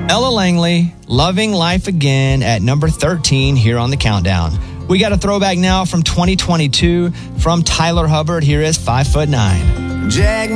Ella Langley, Loving Life Again at number 13 here on the countdown. We got a throwback now from 2022 from Tyler Hubbard. Here is 5'9". Jack